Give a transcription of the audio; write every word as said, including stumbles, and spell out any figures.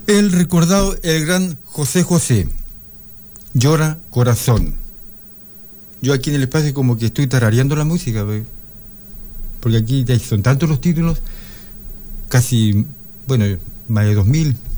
El recordado, el gran José José, Llora Corazón. Yo aquí en el espacio como que estoy tarareando la música, porque aquí son tantos los títulos, casi, bueno, más de dos mil.